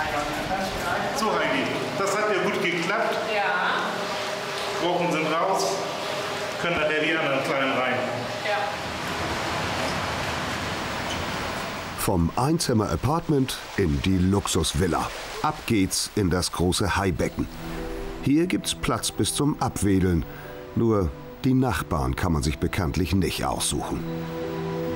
So, Heidi, das hat ja gut geklappt. Ja. Rochen sind raus, können nachher die anderen Kleinen rein. Ja. Vom Einzimmer-Apartment in die Luxusvilla. Ab geht's in das große Haibecken. Hier gibt's Platz bis zum Abwedeln. Nur die Nachbarn kann man sich bekanntlich nicht aussuchen.